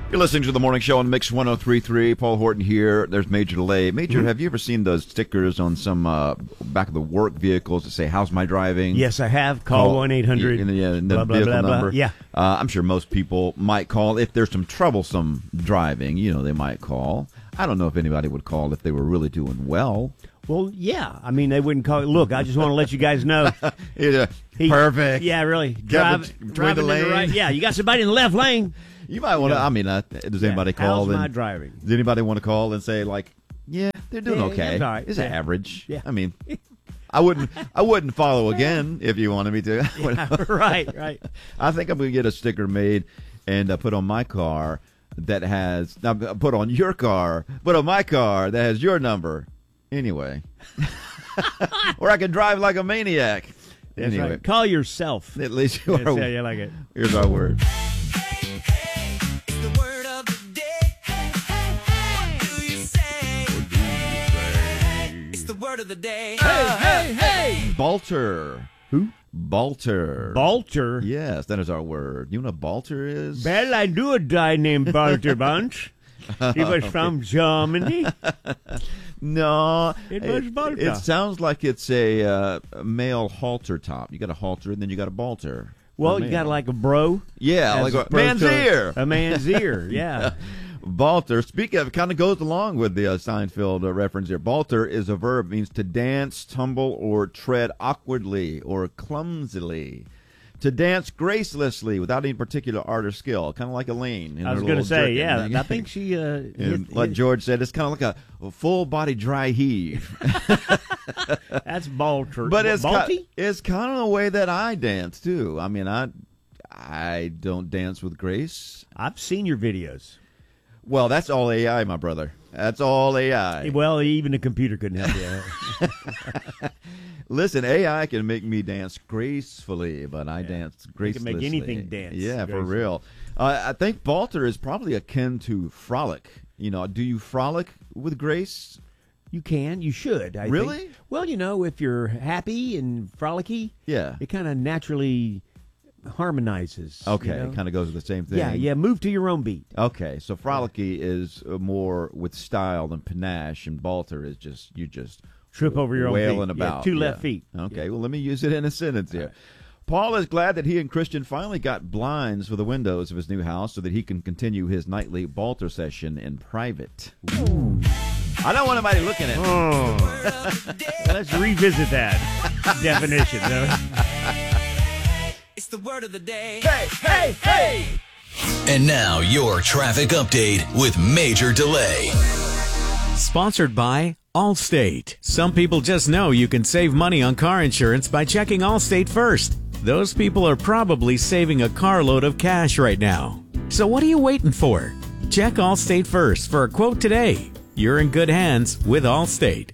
You're listening to the morning show on Mix 103.3. Paul Horton here. There's Major Delay. Major, have you ever seen those stickers on some back of the work vehicles that say, "How's my driving?" Yes, I have. Call 1-800. The blah, blah, vehicle blah, blah. number. Yeah. I'm sure most people might call if there's some troublesome driving. They might call. I don't know if anybody would call if they were really doing well. Well, yeah. I mean, they wouldn't call it. Look, I just want to let you guys know. Perfect. Yeah, really. Between the lanes. Right. Yeah, you got somebody in the left lane. You might want to, does anybody call? How's my driving? Does anybody want to call and say, like, yeah, they're doing okay. All right. It's average. Yeah. I mean, I wouldn't follow again if you wanted me to. Yeah, right. I think I'm going to get a sticker made and put on my car that has, put on your car, put on my car that has your number. Anyway. Or I can drive like a maniac. That's anyway. Right. Call yourself. At least you are. That's how you like it. Here's our word. Word of the day. Hey! Balter. Who? Balter. Balter? Yes, that is our word. You know what Balter is? Well, I knew a guy named Balter Bunch. He was from Germany. No. It was Balter. It sounds like it's a male halter top. You got a halter, and then you got a Balter. Well, you got like a bro. Yeah, like a man's ear. A man's ear, yeah. Balter, speak of, kind of goes along with the Seinfeld reference here. Balter is a verb, means to dance, tumble, or tread awkwardly or clumsily. To dance gracelessly without any particular art or skill, kind of like Elaine. I was going to say, yeah, I think she... like George said, it's kind of like a full-body dry heave. That's Balter. But it's kind of the way that I dance, too. I mean, I don't dance with grace. I've seen your videos. Well, that's all AI, my brother. That's all AI. Well, even a computer couldn't help you. Listen, AI can make me dance gracefully, but I dance gracefully. It can make anything dance. Yeah, gracefully. For real. I think Balter is probably akin to frolic. Do you frolic with grace? You can. You should. I really? think. Well, if you're happy and frolicky, yeah, it kind of naturally harmonizes. Okay, it kind of goes with the same thing. Yeah, move to your own beat. Okay, so frolicky is more with style than panache, and Balter is just trip over your own feet. Wailing about. Two left feet. Okay, well, let me use it in a sentence here. Paul is glad that he and Christian finally got blinds for the windows of his new house so that he can continue his nightly Balter session in private. Ooh. I don't want anybody looking at me. Oh. Let's revisit that definition. It's the word of the day. Hey! And now your traffic update with Major Delay. Sponsored by Allstate. Some people just know you can save money on car insurance by checking Allstate first. Those people are probably saving a carload of cash right now. So what are you waiting for? Check Allstate first for a quote today. You're in good hands with Allstate.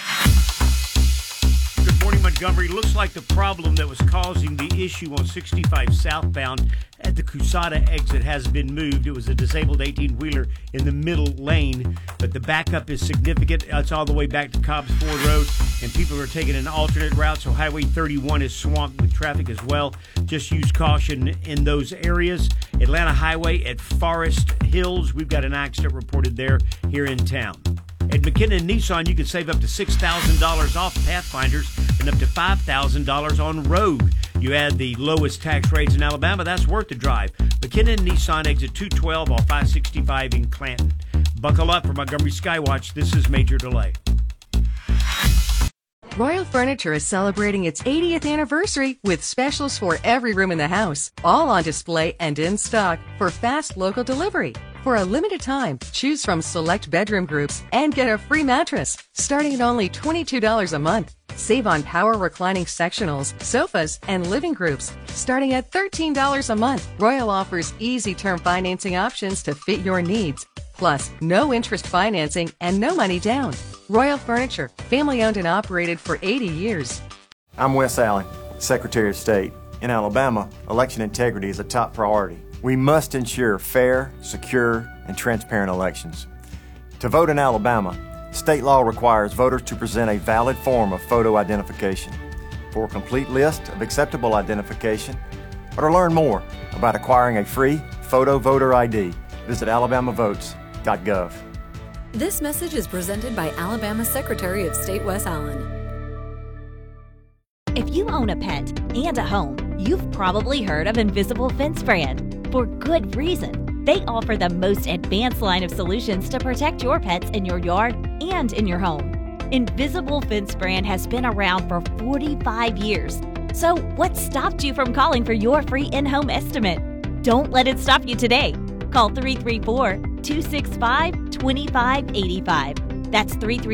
Good morning, Montgomery. Looks like the problem that was causing the issue on 65 southbound at the Cusada exit has been moved. It was a disabled 18-wheeler in the middle lane, but the backup is significant. It's all the way back to Cobbs Ford Road, and people are taking an alternate route, so Highway 31 is swamped with traffic as well. Just use caution in those areas. Atlanta Highway at Forest Hills, we've got an accident reported there here in town. At McKinnon Nissan, you can save up to $6,000 off Pathfinders and up to $5,000 on Rogue. You add the lowest tax rates in Alabama, that's worth the drive. McKinnon Nissan, exit 212 off I-65 in Clanton. Buckle up for Montgomery Skywatch. This is Major Delay. Royal Furniture is celebrating its 80th anniversary with specials for every room in the house, all on display and in stock for fast local delivery. For a limited time, choose from select bedroom groups and get a free mattress, starting at only $22 a month. Save on power reclining sectionals, sofas, and living groups, starting at $13 a month. Royal offers easy term financing options to fit your needs. Plus, no interest financing and no money down. Royal Furniture, family owned and operated for 80 years. I'm Wes Allen, Secretary of State. In Alabama, election integrity is a top priority. We must ensure fair, secure, and transparent elections. To vote in Alabama, state law requires voters to present a valid form of photo identification. For a complete list of acceptable identification, or to learn more about acquiring a free photo voter ID, visit alabamavotes.gov. This message is presented by Alabama Secretary of State Wes Allen. If you own a pet and a home, you've probably heard of Invisible Fence brand. For good reason. They offer the most advanced line of solutions to protect your pets in your yard and in your home. Invisible Fence brand has been around for 45 years. So what stopped you from calling for your free in-home estimate? Don't let it stop you today. Call 334-265-2585. That's 334